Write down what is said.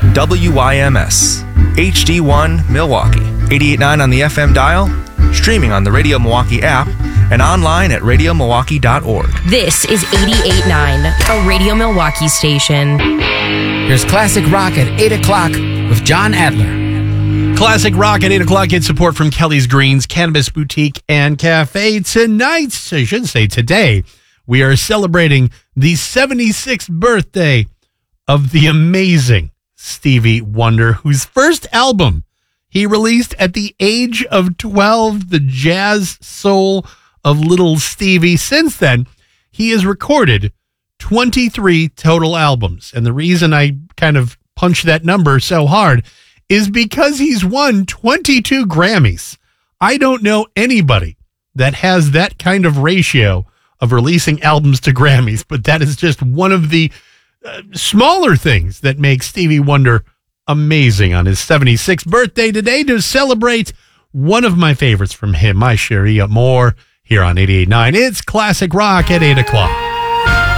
WYMS, HD1 Milwaukee, 88.9 on the FM dial, streaming on the Radio Milwaukee app, and online at radiomilwaukee.org. This is 88.9, a Radio Milwaukee station. Here's Classic Rock at 8 o'clock with John Adler. Classic Rock at 8 o'clock gets support from Kelly's Greens Cannabis Boutique and Cafe. I should say today, we are celebrating the 76th birthday of the amazing Stevie Wonder, whose first album he released at the age of 12, the jazz soul of Little Stevie. Since then, he has recorded 23 total albums. And the reason I kind of punched that number so hard is because he's won 22 Grammys. I don't know anybody that has that kind of ratio of releasing albums to Grammys, but that is just one of the smaller things that make Stevie Wonder amazing on his 76th birthday today. To celebrate one of my favorites from him, My Cherie Amour, here on 88.9. It's Classic Rock at 8 o'clock.